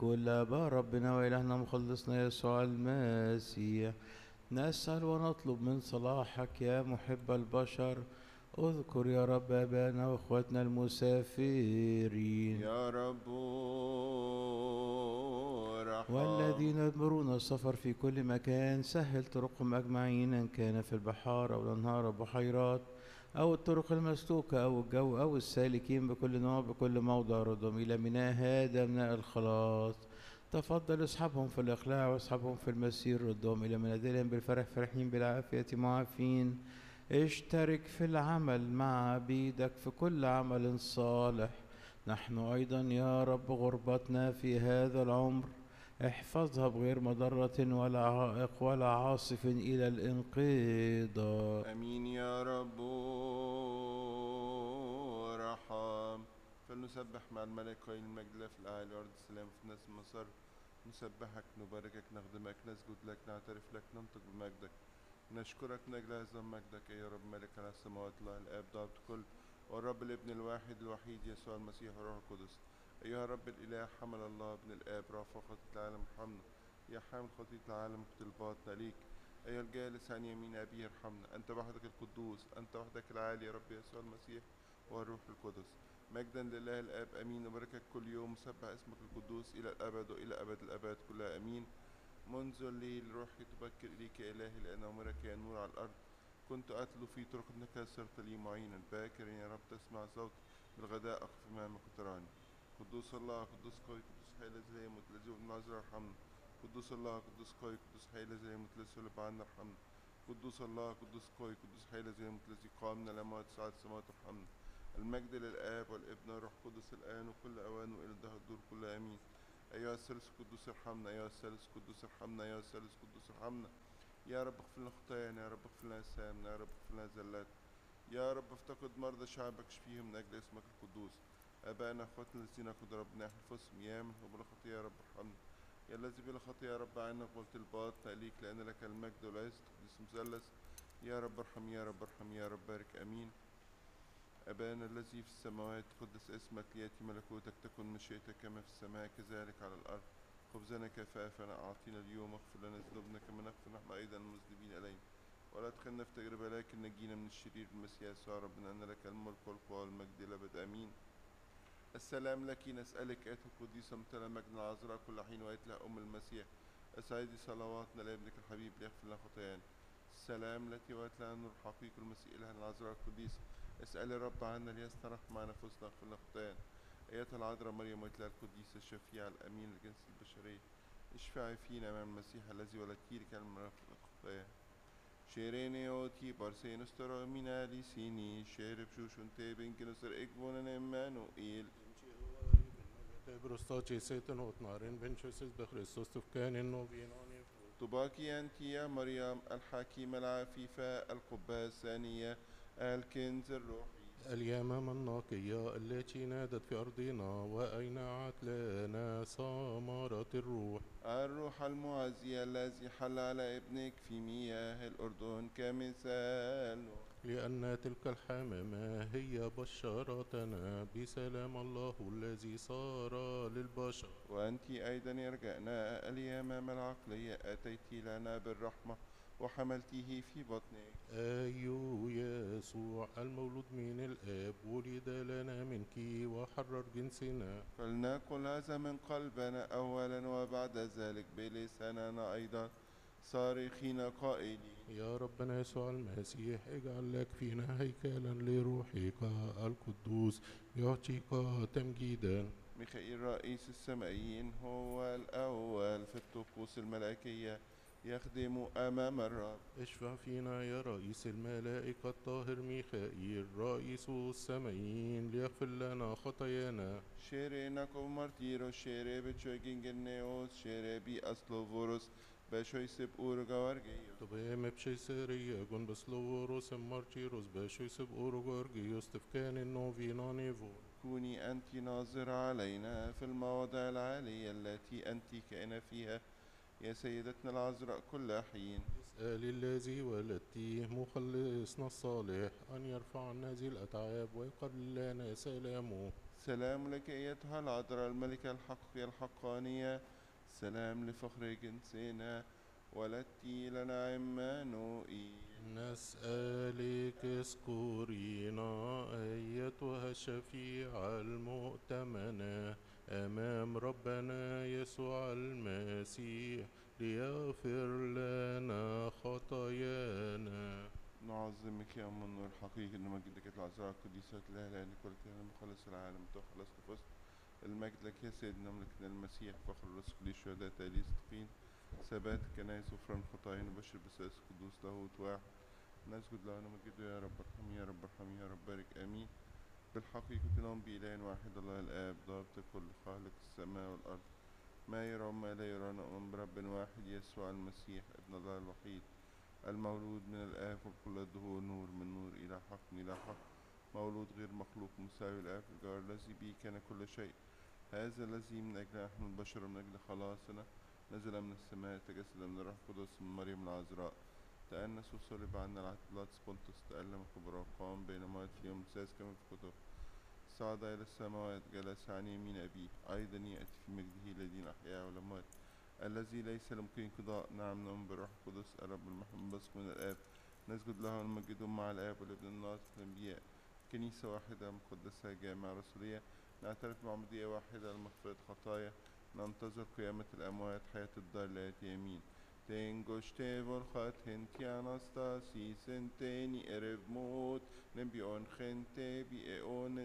كل آباء ربنا وإلهنا مخلصنا يسوع المسيح، نسأل ونطلب من صلاحك يا محب البشر. اذكر يا رب آباءنا وإخوتنا المسافرين يا رب والذين ارحم. يدبرون السفر في كل مكان، سهل طرقهم أجمعين، إن كان في البحار أو الأنهار أو بحيرات أو الطرق المسلوكة أو الجو أو السالكين بكل نوع بكل موضع، ردهم إلى ميناء هذا ميناء الخلاص. تفضل اسحبهم في الإقلاع واسحبهم في المسير، ردهم إلى منازلهم بالفرح، فرحين بالعافية معافين. اشترك في العمل مع عبيدك في كل عمل صالح. نحن أيضا يا رب غربتنا في هذا العمر احفظها بغير مضرة ولا عائق ولا عاصف إلى الانقضاء. امين يا رب ارحم. فلنسبح مع الملائكة قائلين المجد لله في الاعالي وارض السلام في الناس المسار. نسبحك نباركك نخدمك نسجد لك نعترف لك ننطق بمجدك نشكرك من أجل عظم مجدك يا رب ملك على السماوات الله الآب ضابط كل، والرب الابن الواحد الوحيد يسوع المسيح والروح القدس. أيها الرب الإله حمل الله ابن الآب رافع خطية العالم ارحمنا. يا حامل خطية العالم طلباتنا ليك. أيها الجالس عن يمين أبيه ارحمنا. أنت وحدك القدوس، أنت وحدك العالي يا رب يسوع المسيح والروح القدس. مجدا لله الآب أمين. وبركك كل يوم مسبح اسمك القدوس إلى الأبد وإلى أبد الأبد كلها أمين. منذ الليل روحي تبكر إليك يا إلهي لأن أمرك يا نور على الأرض. كنت أتلو في طرقك صرت لي معينا. باكر يا رب تسمع صوتي بالغداء أقف أمامك وتراني. قدوس الله قدوس قوي قدوس حي الذي يموت الذي ابن العذراء ارحمنا. قدوس الله قدوس قوي قدوس حي الذي يموت الذي صلب عنا ارحمنا. قدوس الله قدوس قوي قدوس حي الذي يموت الذي قام من الأموات صعد السماوات ارحمنا. المجد للآب والابن والروح القدس الآن وكل أوان وإلى الدهر الدور كلها آمين. أيها الثالث القدوس ارحمنا. أيها الثالث القدوس ارحمنا. أيها الثالث القدوس ارحمنا. يا رب اغفر لنا خطايانا. يا رب اغفر لنا آثامنا. يا رب اغفر لنا زلات. يا رب افتقد مرضى شعبك اشفيهم من أجل اسمك القدوس. آبائنا أخواتنا الذين قد ربنا أنفسهم يا من هو بلا خطية يا رب ارحمنا. يا الذي بلا خطية يا رب عنا قبلت الباطل ليك لأن لك المجد والعز قدوس مثلث. يا رب ارحم يا رب ارحم يا رب بارك آمين. أبانا الذي في السماوات قدس اسمك ليأتي ملكوتك تكن مشيئتك كما في السماء كذلك على الأرض. خبزنا كفافنا أعطينا اليوم واغفر لنا ذنوبنا كما نغفر نحن أيضا المذنبين إلينا ولا تدخلنا في تجربة لكن نجينا من الشرير المسيح يسوع ربنا أن لك الملك والقوة والمجد إلى الأبد آمين. السلام لك نسألك آية القديسة ممتلئة مجد العذراء كل حين وآية لها أم المسيح. أسعدي صلواتنا لابنك الحبيب ليغفر لنا خطايانا. السلام التي وآية لها النور حقيقي المسيح إلهنا العذراء القديسة. اسأل الرب عنا ليسترح مع نفوسنا اغفر لنا خطايانا. أيتها العذراء مريم وآية لها القديسة الشفيعة الأمين للجنس البشرية. اشفعي فينا أمام المسيح الذي ولدتيه لكي نغفر خطايانا. شيريني اوتي بارسينوس ترى مينالي سيني شيرب شوشون تيبين كنسر اكبونن امانوئيل. Brostaci seten åt naren benchöses بخريستوس تفكان النوبيناني. طباكي أنت يا مريم الحكيمة العفيفة القبة الثانية الكنز الروحي. اليمامة النقية التي نادت في أرضنا وأينعت لنا ثمرة الروح. الروح المعزي الذي حل على ابنك في مياه الأردن كمثال. لأن تلك الحمامة هي بشرتنا بسلام الله الذي صار للبشر. وأنت أيضا يرجعنا اليمامة العقلية أتيت لنا بالرحمة وحملته في بطنك. أيو يسوع المولود من الآب ولد لنا منك وحرر جنسنا. فلنقل هذا من قلبنا أولا وبعد ذلك بلساننا أيضا صارخين قائلين. يا ربنا يسوع المسيح اجعل لك فينا هيكلا لروحك القدوس يعطيك تمجيدا. ميخائيل رئيس السمائيين هو الأول في الطقوس الملائكية يخدم أمام الرب. اشفع فينا يا رئيس الملائكة الطاهر ميخائيل رئيس السمائيين ليغفر لنا خطايانا. شيري ناكو مارتيرو شيري بتشويكين جنيوس شيري بي أسلوفوروس بشوي سب أورغا ورغيوس. طبيعي بشي سيريا جون بسلوروس مارتيروس بشي سب أورغورجيوس تفكان النوفينا نيفو. كوني أنت ناظرة علينا في المواضع العالية التي أنت كائنة فيها يا سيدتنا العذراء كل حين. اسأل الذي ولدتيه مخلصنا الصالح أن يرفع عنا هذه الأتعاب ويقبل لنا سلامه. سلام لك أيتها العذراء الملكة الحقيقية الحقانية، سلام لفخر جنسنا، ولدت لنا عمانوئيل. نسألك اذكرينا أيتها الشفيعة المؤتمنة أمام ربنا يسوع المسيح ليغفر لنا خطايانا. نعظمك يا أم النور الحقيقي، نمجدك العذراء القديسة الإله لأن كل كلمة مخلص العالم تخلص نفوس. المجد لك يا سيدنا ملكنا المسيح، فخر الرسل للشهداء تالي الصديقين، ثبات الكنائس غفران الخطايا، نبشر بثالث قدوس لاهوت واحد، نسجد له ونمجده. يا رب ارحم يا رب ارحم يا رب بارك آمين. بالحقيقة نؤمن بإله واحد الله الآب ضابط كل خالق السماء والأرض، ما يرى وما لا يرى. نؤمن برب واحد يسوع المسيح ابن الله الوحيد المولود من الآب وكل الدهور، نور من نور إلى حق إلى حق، مولود غير مخلوق مساوي الآب الجار، الذي به كان كل شيء. هذا الذي من أجل نحن البشر من أجل خلاصنا نزل من السماء، تجسد من الروح القدس من مريم العذراء، تأنس وصلب عنا العهد بيلاطس بونطس، تألم كبر وقام بين موت في يوم الثالث كما في الكتب، صعد إلى السماوات، جلس عن يمين أبيه، أيضا يأتي في مجده لدين أحياء والأموات، الذي ليس لمكين قضاء. نعم نؤمن بالروح القدس الرب المحب بثق من الآب، نسجد له ونمجده مع الآب والابن الناطق الأنبياء، كنيسة واحدة مقدسة جامعة رسولية، نعترف بعمودية واحدة لمغفرة خطايا، ننتظر قيامة الأموات حياة الدار الآتية. يمين تنگشته ورخات هنتی اناستاسیس انتینی ارف موت نبیون خنته بی اون